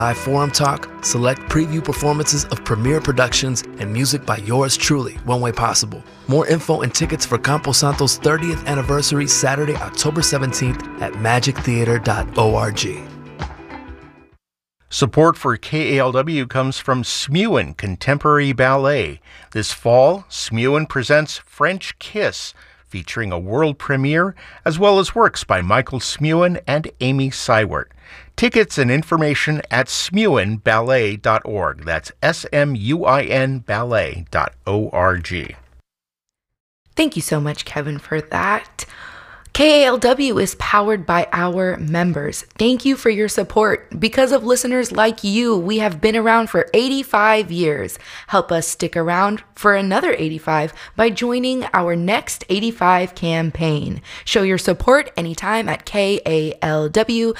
Live forum talk, select preview performances of premier productions, and music by yours truly, One Way Possible. More info and tickets for Camposanto's 30th anniversary, Saturday, October 17th at magictheater.org. Support for KALW comes from Smewin Contemporary Ballet. This fall, Smewin presents French Kiss, featuring a world premiere, as well as works by Michael Smewin and Amy Seiwert. Tickets and information at smewinballet.org. That's SMUIN ballet.org. Thank you so much, Kevin, for that. KALW is powered by our members. Thank you for your support. Because of listeners like you, we have been around for 85 years. Help us stick around for another 85 by joining our next 85 campaign. Show your support anytime at kalw.org.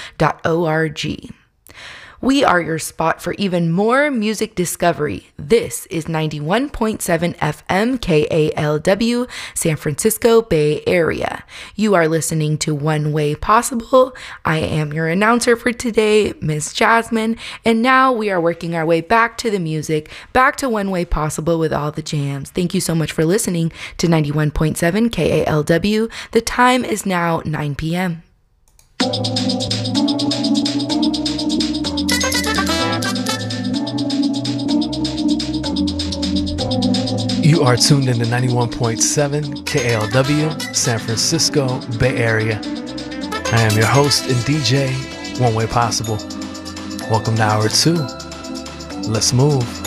We are your spot for even more music discovery. This is 91.7 FM KALW, San Francisco Bay Area. You are listening to One Way Possible. I am your announcer for today, Miss Jasmine, and now we are working our way back to the music, back to One Way Possible with all the jams. Thank you so much for listening to 91.7 KALW. The time is now 9 p.m. You are tuned into 91.7 KALW, San Francisco Bay Area. I am your host and DJ, One Way Possible. Welcome to Hour 2. Let's move.